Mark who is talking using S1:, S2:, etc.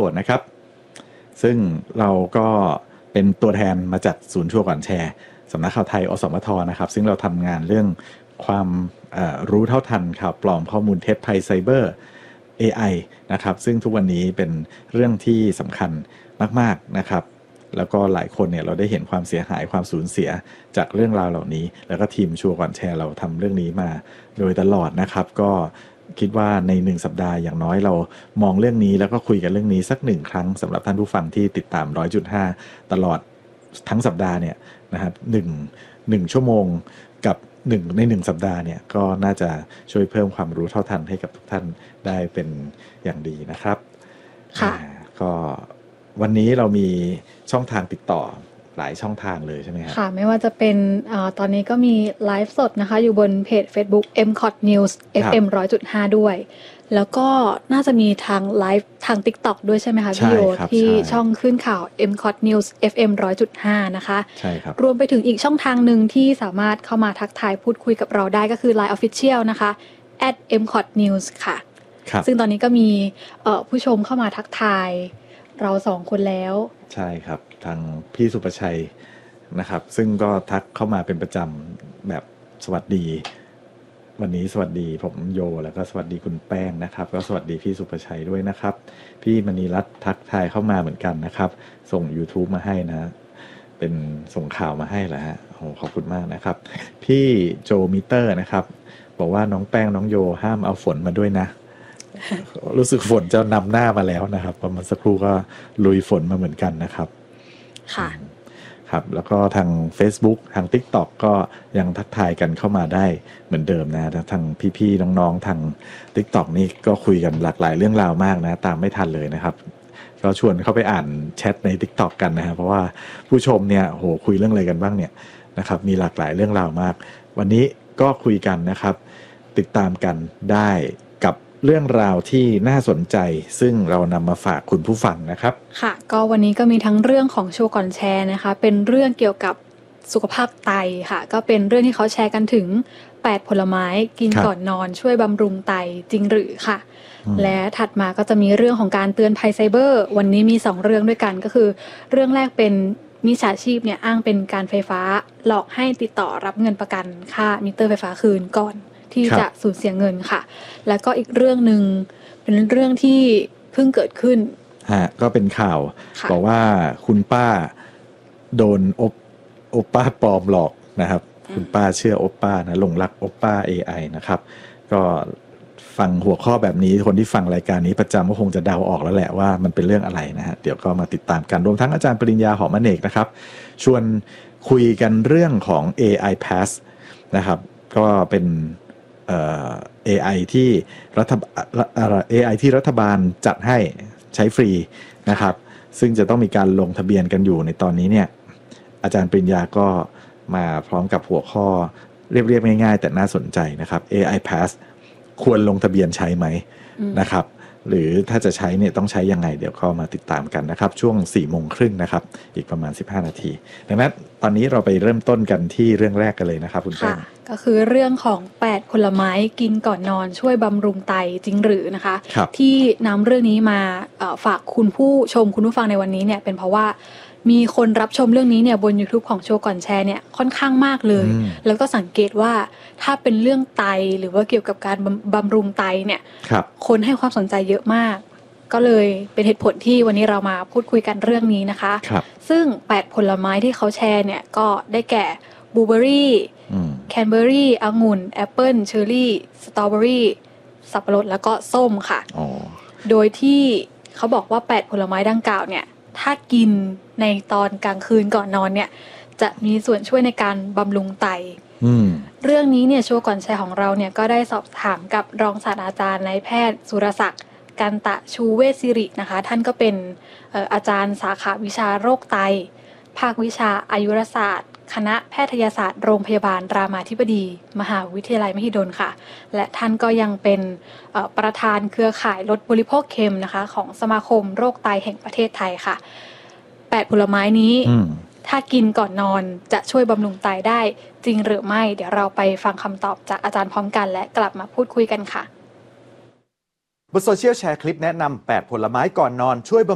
S1: ชน์นะครับซึ่งเราก็เป็นตัวแทนมาจากศูนย์ชัวร์ก่อนแชร์สำนักข่าวไทยอสมทนะครับซึ่งเราทำงานเรื่องความรู้เท่าทันข่าวปลอมข้อมูลเท็จภัยไซเบอร์ AI นะครับซึ่งทุกวันนี้เป็นเรื่องที่สำคัญมากๆนะครับแล้วก็หลายคนเนี่ยเราได้เห็นความเสียหายความสูญเสียจากเรื่องราวเหล่านี้แล้วก็ทีมชัวร์ก่อนแชร์เราทำเรื่องนี้มาโดยตลอดนะครับก็คิดว่าใน1สัปดาห์อย่างน้อยเรามองเรื่องนี้แล้วก็คุยกันเรื่องนี้สัก1ครั้งสำหรับท่านผู้ฟังที่ติดตาม 100.5 ตลอดทั้งสัปดาห์เนี่ยนะครับ1ชั่วโมงกับใน1สัปดาห์เนี่ยก็น่าจะช่วยเพิ่มความรู้เท่าทันให้กับทุกท่านได้เป็นอย่างดีนะครับ
S2: ค่ะ
S1: ก็วันนี้เรามีช่องทางติดต่อหลายช่องทางเลยใช่ไหมครับ
S2: ค่ะไม่ว่าจะเป็นตอนนี้ก็มีไลฟ์สดนะคะอยู่บนเพจ Facebook MCOT News FM 100.5 ด้วยแล้วก็น่าจะมีทางไลฟ์ทาง TikTok ด้วยใช่ไหมคะพี่โยที่ช่องขึ้นข่าว MCOT News FM 100.5 นะคะ
S1: ใช่ครับ
S2: รวมไปถึงอีกช่องทางหนึ่งที่สามารถเข้ามาทักทายพูดคุยกับเราได้ก็คือ Line Official นะคะ @MCOT News ค่ะซึ่งตอนนี้ก็มีผู้ชมเข้ามาทักทายเรา2คนแล้ว
S1: ใช่ครับทางพี่สุประชัยนะครับซึ่งก็ทักเข้ามาเป็นประจำแบบสวัสดีวันนี้สวัสดีผมโยแล้วก็สวัสดีคุณแป้งนะครับก็สวัสดีพี่สุประชัยด้วยนะครับพี่มณีรัตน์ทักทายเข้ามาเหมือนกันนะครับส่ง YouTube มาให้นะเป็นส่งข่าวมาให้แหละฮะโอ้ขอบคุณมากนะครับพี่โจมิเตอร์นะครับบอกว่าน้องแป้งน้องโยห้ามเอาฝนมาด้วยนะรู้สึกฝนจะนำหน้ามาแล้วนะครับประมาณสักครู่ก็ลุยฝนมาเหมือนกันนะครับ
S2: ค่ะ
S1: ครับแล้วก็ทาง Facebook ทาง TikTok ก็ยังทักทายกันเข้ามาได้เหมือนเดิมนะทางพี่ๆน้องๆทาง TikTok นี่ก็คุยกันหลากหลายเรื่องราวมากนะตามไม่ทันเลยนะครับก็ชวนเข้าไปอ่านแชทใน TikTok กันนะครับเพราะว่าผู้ชมเนี่ยโหคุยเรื่องอะไรกันบ้างเนี่ยนะครับมีหลากหลายเรื่องราวมากวันนี้ก็คุยกันนะครับติดตามกันได้กับเรื่องราวที่น่าสนใจซึ่งเรานำมาฝากคุณผู้ฟังนะครับ
S2: ค่ะก็วันนี้ก็มีทั้งเรื่องของชัวร์ก่อนแชร์นะคะเป็นเรื่องเกี่ยวกับสุขภาพไตค่ะก็เป็นเรื่องที่เขาแชร์กันถึง8ผลไม้กินก่อนนอนช่วยบำรุงไตจริงหรือค่ะและถัดมาก็จะมีเรื่องของการเตือนภัยไซเบอร์วันนี้มี2เรื่องด้วยกันก็คือเรื่องแรกเป็นมิจฉาชีพเนี่ยอ้างเป็นการไฟฟ้าหลอกให้ติดต่อรับเงินประกันค่ามิเตอร์ไฟฟ้าคืนก่อนที่จะสูญเสียเงินค่ะแล้วก็อีกเรื่องนึงเป็นเรื่องที่เพิ่งเกิดขึ้น
S1: ก็เป็นข่าวบอกว่าคุณป้าโดนโอป้าปลอมหลอกนะครับคุณป้าเชื่อโอป้านะหลงรักโอป้า AI นะครับก็ฟังหัวข้อแบบนี้คนที่ฟังรายการนี้ประจำก็คงจะเดาออกแล้วแหละว่ามันเป็นเรื่องอะไรนะฮะเดี๋ยวก็มาติดตามกันรวมทั้งอาจารย์ปริญญาหอมอเนกนะครับชวนคุยกันเรื่องของ AI Pass นะครับก็เป็นAI ที่รัฐบาลจัดให้ใช้ฟรีนะครับซึ่งจะต้องมีการลงทะเบียนกันอยู่ในตอนนี้เนี่ยอาจารย์ปริญญาก็มาพร้อมกับหัวข้อเรียบๆง่ายๆแต่น่าสนใจนะครับ AI Pass ควรลงทะเบียนใช้ไหมนะครับหรือถ้าจะใช้เนี่ยต้องใช้ยังไงเดี๋ยวก็มาติดตามกันนะครับช่วง 4:30 น.นะครับอีกประมาณ15นาทีดังนั้นตอนนี้เราไปเริ่มต้นกันที่เรื่องแรกกันเลยนะครับคุณแป้ง
S2: ก็คือเรื่องของ8ผลไม้กินก่อนนอนช่วยบำรุงไตจริงหรือนะคะที่นำเรื่องนี้มาฝากคุณผู้ชมคุณผู้ฟังในวันนี้เนี่ยเป็นเพราะว่ามีคนรับชมเรื่องนี้เนี่ยบน YouTube ของโชว์ก่อนแชร์เนี่ยค่อนข้างมากเลยแล้วก็สังเกตว่าถ้าเป็นเรื่องไตหรือว่าเกี่ยวกับการบำรุงไตเนี่ยคนให้ความสนใจเยอะมากก็เลยเป็นเหตุผลที่วันนี้เรามาพูดคุยกันเรื่องนี้นะคะซึ่ง8ผลไม้ที่เขาแชร์เนี่ยก็ได้แก่บลูเบอร์รี่แคนเบอร์รี่องุ่นแอปเปิ้ลเชอร์รี่สตรอเบอรี่สับปะรดแล้วก็ส้มค่ะโดยที่เขาบอกว่า8ผลไม้ดังกล่าวเนี่ยถ้ากินในตอนกลางคืนก่อนนอนเนี่ยจะมีส่วนช่วยในการบำรุงไตเรื่องนี้เนี่ยโชว์ก่อนแชร์ของเราเนี่ยก็ได้สอบถามกับรองศาสตราจารย์นายแพทย์สุรศักดิ์กันตะชูเวชศิรินะคะท่านก็เป็นอาจารย์สาขาวิชาโรคไตภาควิชาอายุรศาสตร์คณะแพทยศาสตร์โรงพยาบาลรามาธิบดีมหาวิทยาลัยมหิดลค่ะและท่านก็ยังเป็นประธานเครือข่ายลดบริโภคเค็มนะคะของสมาคมโรคไตแห่งประเทศไทยค่ะ8ผลไม้นี้ถ้ากินก่อนนอนจะช่วยบำรุงไตได้จริงหรือไม่เดี๋ยวเราไปฟังคำตอบจากอาจารย์พร้อมกันและกลับมาพูดคุยกันค่ะ
S3: บนโซเชียลแชร์คลิปแนะนำ8ผลไม้ก่อนนอนช่วย